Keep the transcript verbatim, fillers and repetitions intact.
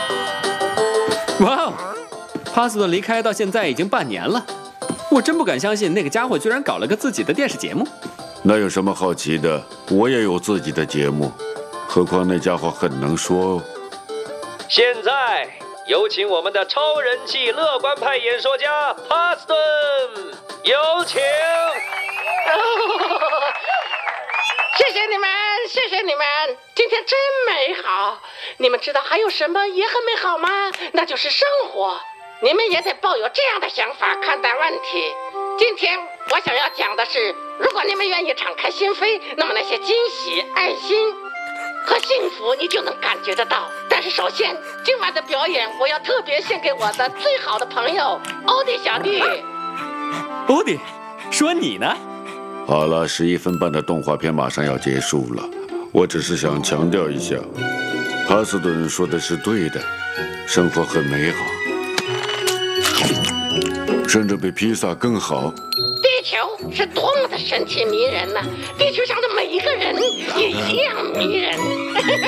哇哦，帕斯顿离开到现在已经半年了，我真不敢相信那个家伙居然搞了个自己的电视节目。 那有什么好奇的？我也有自己的节目，何况那家伙很能说哦。 现在有请我们的超人气乐观派演说家帕斯顿，有请。 谢谢你们，谢谢你们，今天真美好。你们知道还有什么也很美好吗？那就是生活。你们也得抱有这样的想法看待问题。今天我想要讲的是，如果你们愿意敞开心扉，那么那些惊喜、爱心和幸福你就能感觉得到。但是首先，今晚的表演我要特别献给我的最好的朋友欧弟小弟。 欧弟，说你呢？ 好了，十一分半的动画片马上要结束了，我只是想强调一下，帕斯顿说的是对的，生活很美好，甚至比披萨更好。 地球是多么的神奇迷人呢、啊！地球上的每一个人也一样迷人。